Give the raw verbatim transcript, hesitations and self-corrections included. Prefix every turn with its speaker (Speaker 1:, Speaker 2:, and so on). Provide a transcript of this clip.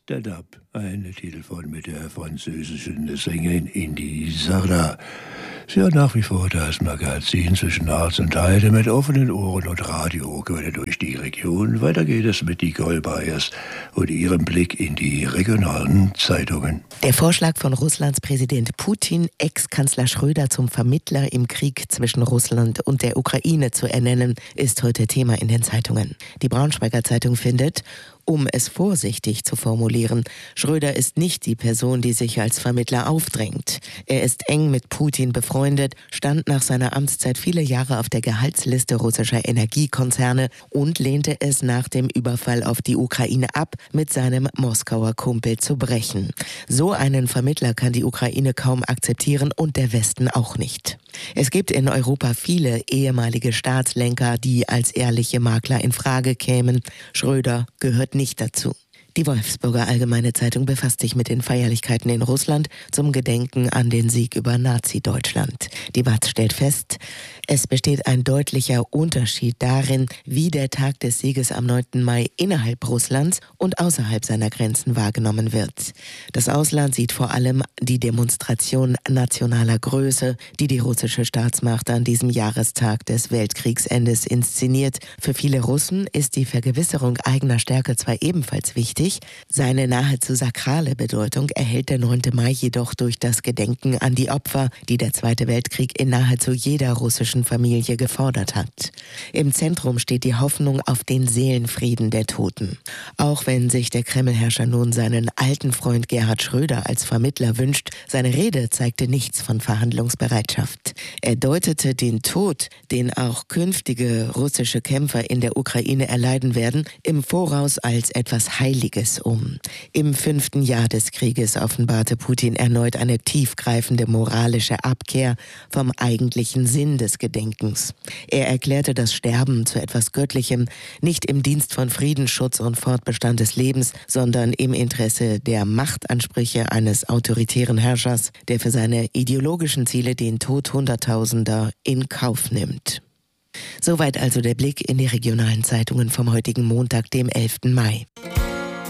Speaker 1: Stand Up, ein Titel von mit der französischen Sängerin Indy Sarda. Sie hat nach wie vor das Magazin zwischen Harz und Heide mit offenen Ohren und Radio quer durch die Region. Weiter geht es mit Nicole Bayers und ihrem Blick in die regionalen Zeitungen.
Speaker 2: Der Vorschlag von Russlands Präsident Putin, Ex-Kanzler Schröder zum Vermittler im Krieg zwischen Russland und der Ukraine zu ernennen, ist heute Thema in den Zeitungen. Die Braunschweiger Zeitung findet, um es vorsichtig zu formulieren, Schröder ist nicht die Person, die sich als Vermittler aufdrängt. Er ist eng mit Putin befreundet, stand nach seiner Amtszeit viele Jahre auf der Gehaltsliste russischer Energiekonzerne und lehnte es nach dem Überfall auf die Ukraine ab, mit seinem Moskauer Kumpel zu brechen. So einen Vermittler kann die Ukraine kaum akzeptieren und der Westen auch nicht. Es gibt in Europa viele ehemalige Staatslenker, die als ehrliche Makler in Frage kämen. Schröder gehört nicht dazu. Die Wolfsburger Allgemeine Zeitung befasst sich mit den Feierlichkeiten in Russland zum Gedenken an den Sieg über Nazi-Deutschland. Die W A Z stellt fest, es besteht ein deutlicher Unterschied darin, wie der Tag des Sieges am neunten Mai innerhalb Russlands und außerhalb seiner Grenzen wahrgenommen wird. Das Ausland sieht vor allem die Demonstration nationaler Größe, die die russische Staatsmacht an diesem Jahrestag des Weltkriegsendes inszeniert. Für viele Russen ist die Vergewisserung eigener Stärke zwar ebenfalls wichtig, seine nahezu sakrale Bedeutung erhält der neunte Mai jedoch durch das Gedenken an die Opfer, die der Zweite Weltkrieg in nahezu jeder russischen Familie gefordert hat. Im Zentrum steht die Hoffnung auf den Seelenfrieden der Toten. Auch wenn sich der Kremlherrscher nun seinen alten Freund Gerhard Schröder als Vermittler wünscht, seine Rede zeigte nichts von Verhandlungsbereitschaft. Er deutete den Tod, den auch künftige russische Kämpfer in der Ukraine erleiden werden, im Voraus als etwas Heiliges um. Im fünften Jahr des Krieges offenbarte Putin erneut eine tiefgreifende moralische Abkehr vom eigentlichen Sinn des Gedenkens. Er erklärte das Sterben zu etwas Göttlichem, nicht im Dienst von Friedensschutz und Fortbestand des Lebens, sondern im Interesse der Machtansprüche eines autoritären Herrschers, der für seine ideologischen Ziele den Tod Hunderttausender in Kauf nimmt. Soweit also der Blick in die regionalen Zeitungen vom heutigen Montag, dem elften Mai.